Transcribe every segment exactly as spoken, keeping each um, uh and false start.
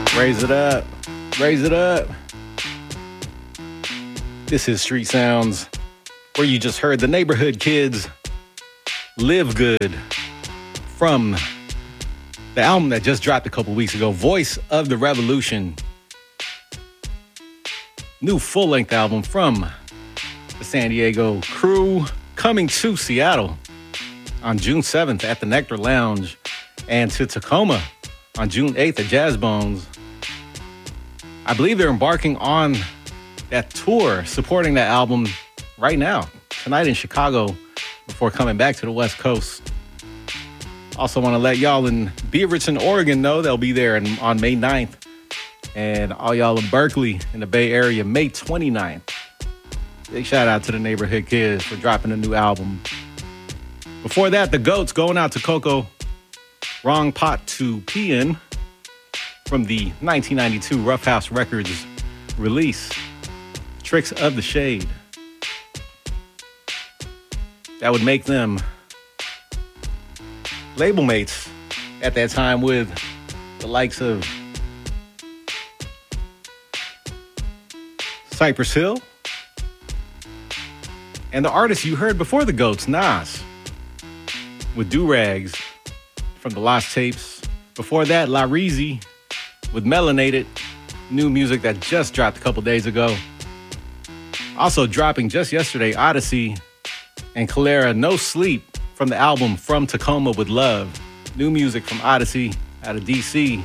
Raise it up. Raise it up. This is Street Sounds, where you just heard the Neighborhood Kids Live Good from the album that just dropped a couple weeks ago, Voice of the Revolution. New full-length album from the San Diego crew, coming to Seattle on June seventh at the Nectar Lounge, and to Tacoma on June eighth at Jazz Bones. I believe they're embarking on that tour supporting that album right now, tonight in Chicago, before coming back to the West Coast. Also want to let y'all in Beaverton, Oregon know they'll be there in, on May ninth. And all y'all in Berkeley in the Bay Area, May twenty-ninth. Big shout out to the Neighborhood Kids for dropping a new album. Before that, the GOATs going out to Coco. Wrong Pot to Pee In from the nineteen ninety-two Rough House Records release, Tricks of the Shade. That would make them label mates at that time with the likes of Cypress Hill and the artist you heard before the GOATs, Nas, with Do-Rags from the Lost Tapes. Before that, La Reezy with Melanated, new music that just dropped a couple days ago. Also dropping just yesterday, Odyssey and Calera, No Sleep from the album From Tacoma with Love. New music from Odyssey out of D C.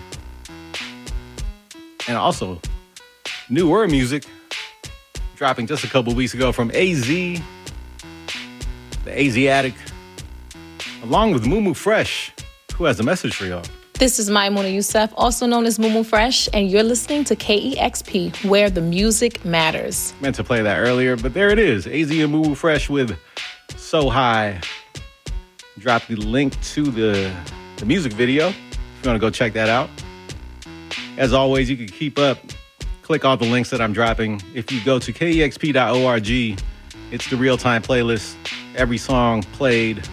And also newer music dropping just a couple weeks ago from A Z, the Asiatic, along with Mumu Fresh, who has a message for y'all. This is Maimuna Youssef, also known as Mumu Fresh, and you're listening to K E X P, where the music matters. Meant to play that earlier, but there it is. A Z and Mumu Fresh with So High. Drop the link to the, the music video if you want to go check that out. As always, you can keep up, click all the links that I'm dropping. If you go to K E X P dot org, it's the real-time playlist. Every song played,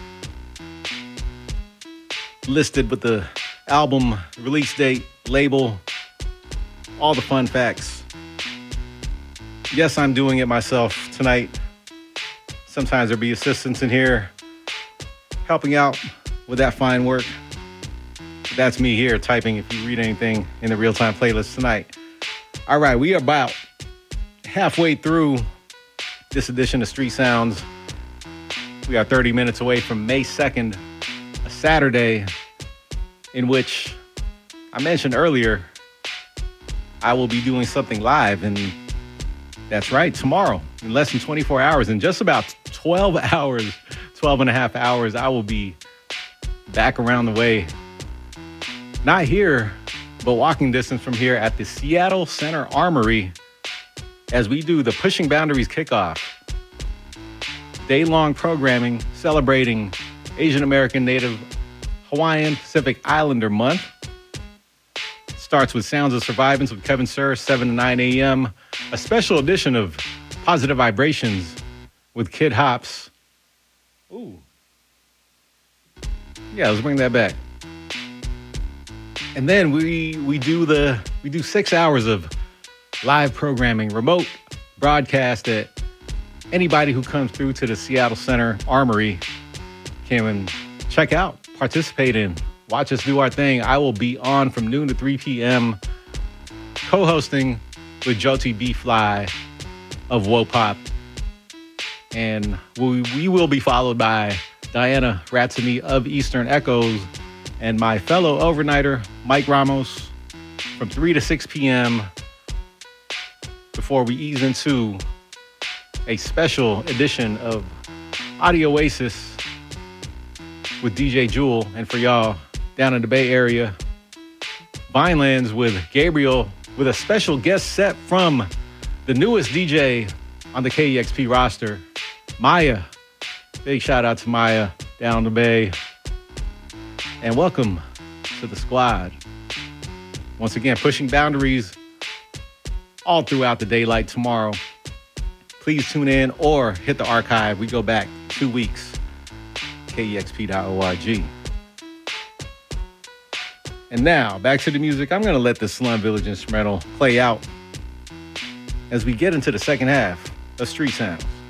listed with the album, release date, label, all the fun facts. Yes, I'm doing it myself tonight. Sometimes there'll be assistants in here helping out with that fine work. That's me here typing if you read anything in the real-time playlist tonight. All right, we are about halfway through this edition of Street Sounds. We are thirty minutes away from May second, a Saturday, in which I mentioned earlier, I will be doing something live. And that's right, tomorrow, in less than twenty-four hours, in just about twelve hours, twelve and a half hours, I will be back around the way. Not here, but walking distance from here at the Seattle Center Armory as we do the Pushing Boundaries kickoff. Day-long programming celebrating Asian American, Native, Hawaiian, Pacific Islander Month. Starts with Sounds of Survivance with Kevin Sir, seven to nine a.m. A special edition of Positive Vibrations with Kid Hops. Ooh. Yeah, let's bring that back. And then we we do the we do six hours of live programming, remote broadcast that anybody who comes through to the Seattle Center Armory can check out, participate in, watch us do our thing. I will be on from noon to three p.m. co-hosting with Joti B. Fly of Wopop. And we, we will be followed by Diana Ratsamy of Eastern Echoes and my fellow overnighter, Mike Ramos, from three to six p.m. before we ease into a special edition of Audio Oasis with D J Jewel. And for y'all down in the Bay Area, Vinelands with Gabriel, with a special guest set from the newest D J on the K E X P roster, Maya. Big shout out to Maya down the Bay. And welcome to the squad. Once again, pushing boundaries all throughout the daylight tomorrow. Please tune in or hit the archive. We go back two weeks. K E X P dot org. And now, back to the music. I'm going to let the Slum Village instrumental play out as we get into the second half of Street Sounds.